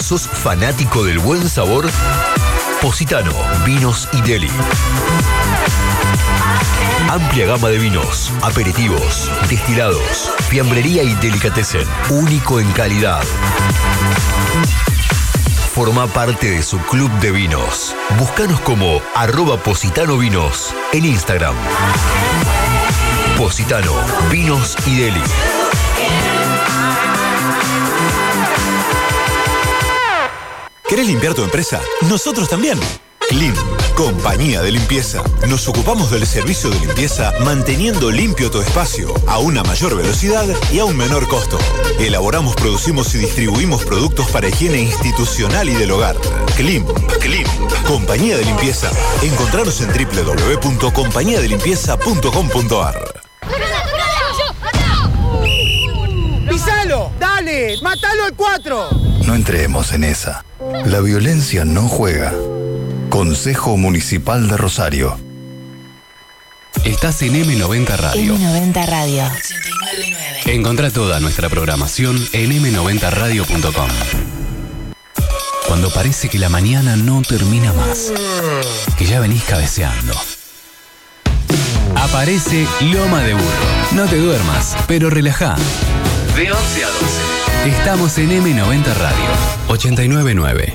¿Sos fanático del buen sabor? Positano, Vinos y Deli. Amplia gama de vinos, aperitivos, destilados, fiambrería y delicatessen, único en calidad. Forma parte de su club de vinos. Búscanos como @positanovinos en Instagram. Positano, Vinos y Deli. ¿Querés limpiar tu empresa? Nosotros también. Clean, compañía de limpieza. Nos ocupamos del servicio de limpieza manteniendo limpio tu espacio a una mayor velocidad y a un menor costo. Elaboramos, producimos y distribuimos productos para higiene institucional y del hogar. Clean, compañía de limpieza. Encontranos en www.compañiadelimpieza.com.ar. ¡Pisalo! ¡Dale! ¡Mátalo al 4! No entremos en esa. La violencia no juega. Consejo Municipal de Rosario. Estás en M90 Radio. M90 Radio. Encontrá toda nuestra programación en m90radio.com. Cuando parece que la mañana no termina más, que ya venís cabeceando, aparece Loma de Burro. No te duermas, pero relajá. De 11 a 12. Estamos en M90 Radio 89.9.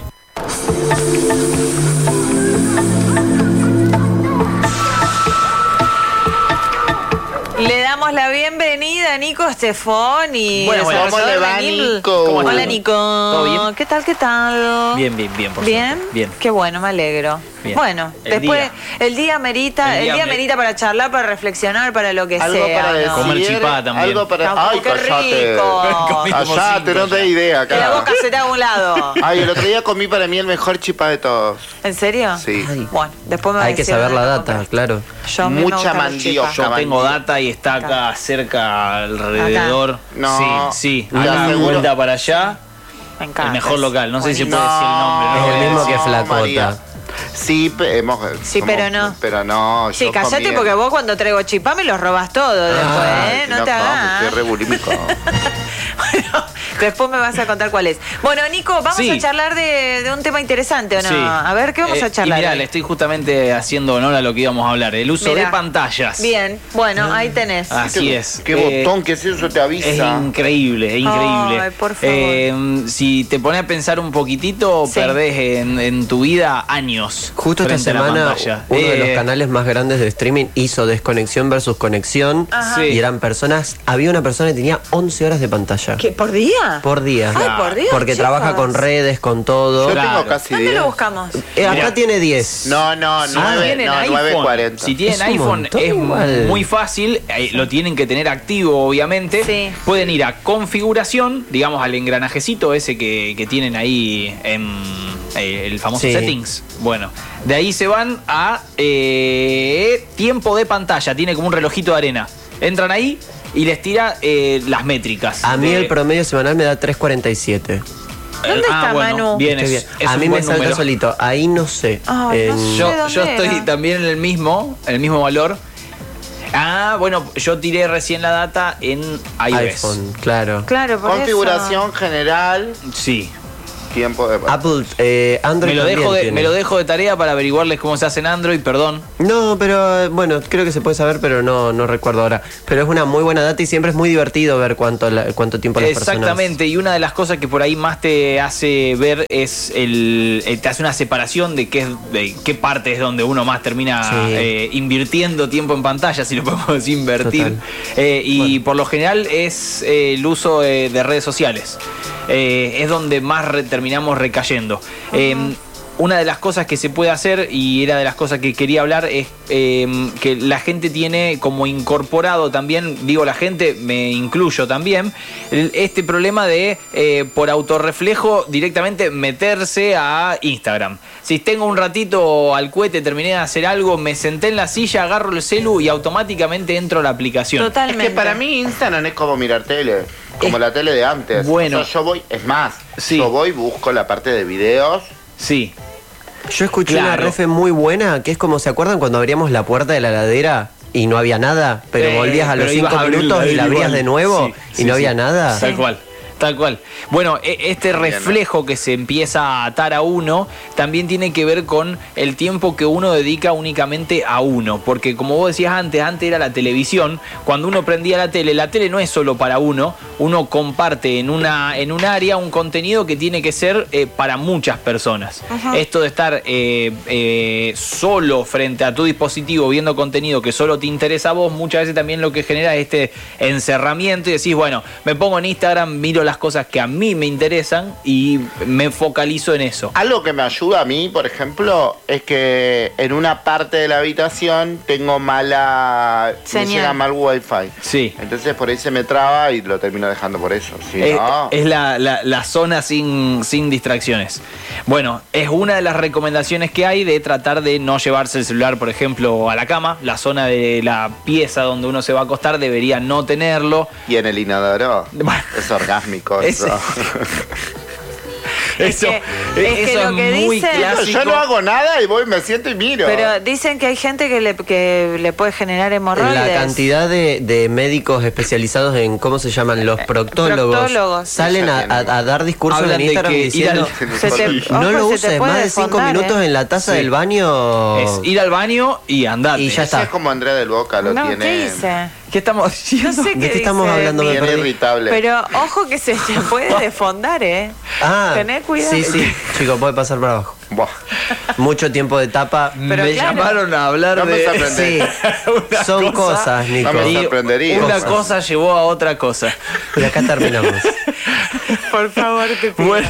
Le damos la bienvenida a Nico Stefoni. Bueno, ¿cómo le va, Nico? Hola, Nico. ¿Todo bien? ¿Qué tal? Bien, por ¿Bien? suerte. Bien. Qué bueno, me alegro. Bien. Bueno, después el día merita para charlar, para reflexionar, para lo que algo sea. Para decir, comer chipá también. Algo para... Ay, qué rico. Callate, no te da idea, Que la boca se te haga a un lado. Ay, el otro día comí para mí el mejor chipá de todos. ¿En serio? Sí. Ay. Bueno, después me va a Hay que decir saber la dónde data, comprar. claro. Yo, mucha mandioca. Yo tengo data y está acá cerca alrededor. No. Sí. Te Una aseguro. vuelta para allá. Me encanta. El mejor local. No sé si Buenísimo. puede decir el nombre. No, ¿no? es el mismo que Flacota. María. Sí, pero no. Pero no. Sí, yo cállate comí porque vos cuando traigo chipá me los robás todo después, ¿eh? No te hagas. Estoy re bulímico. Bueno, después me vas a contar cuál es. Bueno, Nico, vamos a charlar de un tema interesante, ¿o no? Sí. A ver, ¿qué vamos a charlar? Y mirá, hoy? le estoy justamente haciendo honor a lo que íbamos a hablar. El uso de pantallas. Bien, bueno, ahí tenés. Así es. ¿Qué botón que es eso? Te avisa. Es increíble, es increíble. Ay, por favor. Si te pones a pensar un poquitito, perdés en tu vida años. Justo esta frente a la semana pantalla. uno de los canales más grandes de streaming hizo desconexión versus conexión. Ajá. Y eran personas, había una persona que tenía 11 horas de pantalla. ¿Qué? ¿Por día? Por día. Ay, por Dios, Porque chicos. trabaja con redes, con todo. Yo tengo casi ¿Dónde 10. lo buscamos? Acá tiene 10. No, 9.40. Si tienen Es un iPhone montón es igual. muy fácil, lo tienen que tener activo obviamente. Sí. Pueden ir a configuración, digamos al engranajecito ese que tienen ahí en el famoso Sí. settings. Bueno, de ahí se van a tiempo de pantalla, tiene como un relojito de arena. Entran ahí y les tira las métricas. A mí el promedio semanal me da 3.47. ¿Dónde está Manu? Bien, Estoy es bien. A un mí me buen salta número. solito. Ahí no sé. Ay, no sé. Yo ¿Dónde estoy era? también en el mismo valor. Bueno, yo tiré recién la data en iOS. iPhone, claro. Claro, por Configuración general. Sí. Tiempo de Apple, Android Me lo dejo de tarea para averiguarles cómo se hace en Android, perdón. No, pero bueno, creo que se puede saber, pero no recuerdo ahora. Pero es una muy buena data y siempre es muy divertido ver cuánto tiempo las personas... Exactamente, y una de las cosas que por ahí más te hace ver es te hace una separación de qué parte es donde uno más termina invirtiendo tiempo en pantalla, si lo podemos invertir. Y por lo general es el uso de redes sociales. Es donde más terminamos recayendo. Una de las cosas que se puede hacer, y era de las cosas que quería hablar, es que la gente tiene como incorporado también, digo la gente, me incluyo también, este problema de por autorreflejo directamente meterse a Instagram. Si tengo un ratito al cohete, terminé de hacer algo, me senté en la silla, agarro el celu y automáticamente entro a la aplicación. Totalmente. Es que para mí Instagram es como mirar tele, como la tele de antes. Bueno. O sea, yo voy, es más, yo voy, busco la parte de videos. Sí. Yo escuché una refe muy buena, que es como, ¿se acuerdan cuando abríamos la puerta de la heladera y no había nada? Pero volvías a los 5 minutos y la abrías de nuevo y no había nada. Tal cual. Tal cual. Bueno, este reflejo que se empieza a atar a uno también tiene que ver con el tiempo que uno dedica únicamente a uno. Porque como vos decías antes era la televisión. Cuando uno prendía la tele no es solo para uno. Uno comparte en un área un contenido que tiene que ser para muchas personas. Ajá. Esto de estar solo frente a tu dispositivo viendo contenido que solo te interesa a vos, muchas veces también lo que genera es este encerramiento y decís, bueno, me pongo en Instagram, miro las cosas que a mí me interesan y me focalizo en eso. Algo que me ayuda a mí, por ejemplo, es que en una parte de la habitación tengo mala señal, me llega mal wifi. Sí. Entonces por ahí se me traba y lo termino dejando por eso. ¿Sí? ¿No? Es la zona sin distracciones. Bueno, es una de las recomendaciones que hay de tratar de no llevarse el celular, por ejemplo, a la cama. La zona de la pieza donde uno se va a acostar debería no tenerlo. Y en el inodoro es orgásmico eso. Eso es lo que muy dicen, clásico. Yo no hago nada y voy, me siento y miro. Pero dicen que hay gente que le puede generar hemorroides. La cantidad de médicos especializados en, ¿cómo se llaman? Los proctólogos. Salen a dar discursos en Instagram diciendo no lo uses, más de 5 minutos en la taza del baño. Es ir al baño y andate. Y ya está. Es como Andrea del Boca lo tiene. ¿Qué dice? ¿Qué estamos diciendo? No sé ¿De qué estamos hablando? Bien irritable. Pero ojo que se puede desfondar, Tené cuidado. Sí, chicos, puede pasar para abajo. Buah. Mucho tiempo de tapa. Me llamaron a hablar de... Sí, son cosas, Nico. No me sorprendería. Una cosa llevó a otra cosa. Y acá terminamos. Por favor, te pido. Bueno,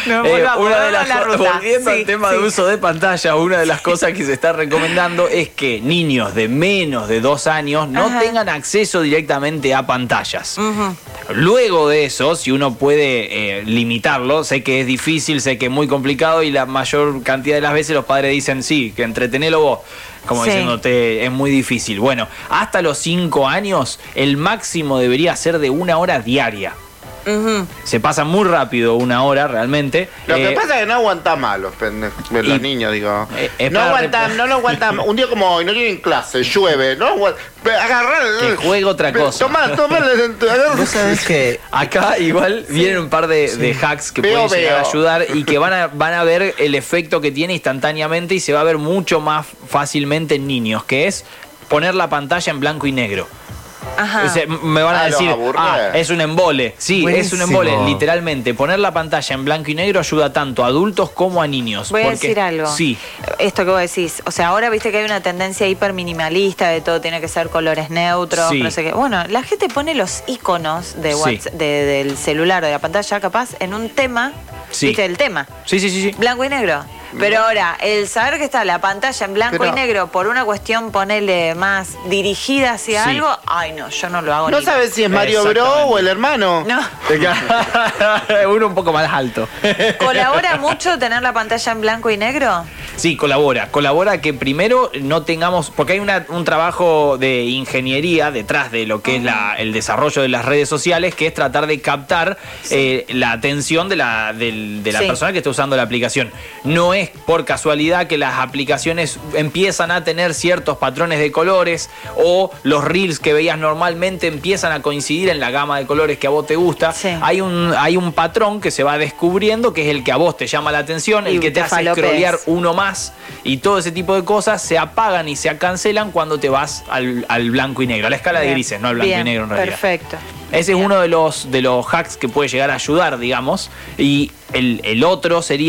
una de las volviendo al tema de uso de pantalla, una de las cosas que se está recomendando es que niños de menos de 2 años no tengan acceso directamente a pantallas. Luego de eso, si uno puede limitarlo, sé que es difícil, sé que es muy complicado y la mayor cantidad de las veces los padres dicen sí, que entretenelo vos. Como diciéndote, es muy difícil. Bueno, hasta los 5 años, el máximo debería ser de 1 hora diaria. Se pasa muy rápido 1 hora realmente. Lo que pasa es que no aguantan más los niños, digo. No aguantan. Un día como hoy, no tienen clase, llueve, no aguantan. Agarrar. Que juegue otra cosa. Tomá. Vos sabés que acá igual vienen un par de hacks que pueden llegar a ayudar y que van a ver el efecto que tiene instantáneamente y se va a ver mucho más fácilmente en niños, que es poner la pantalla en blanco y negro. Ajá. Me van a decir, es un embole. Sí, buenísimo. Es un embole, literalmente. Poner la pantalla en blanco y negro ayuda tanto a adultos como a niños. Voy a decir algo. Sí. Esto que vos decís, o sea, ahora viste que hay una tendencia hiper minimalista, de todo tiene que ser colores neutros, no sé qué. Bueno, la gente pone los iconos de WhatsApp, del celular, de la pantalla, capaz, en un tema. ¿Viste el tema? Sí. Blanco y negro. Pero ahora, el saber que está la pantalla en blanco y negro por una cuestión, ponele, más dirigida hacia algo, ay no, yo no lo hago. No sabes si es Mario Bro o el hermano. No. Uno un poco más alto. ¿Colabora mucho tener la pantalla en blanco y negro? Sí, colabora que primero no tengamos, porque hay un trabajo de ingeniería detrás de lo que es el desarrollo de las redes sociales, que es tratar de captar la atención de la persona que está usando la aplicación. No es por casualidad que las aplicaciones empiezan a tener ciertos patrones de colores o los reels que veías normalmente empiezan a coincidir en la gama de colores que a vos te gusta. Hay un patrón que se va descubriendo que es el que a vos te llama la atención, el que te hace scrollear uno más, y todo ese tipo de cosas se apagan y se cancelan cuando te vas al blanco y negro, a la escala de grises, no al blanco y negro en realidad. Perfecto. Ese es uno de los hacks que puede llegar a ayudar, digamos, y el otro sería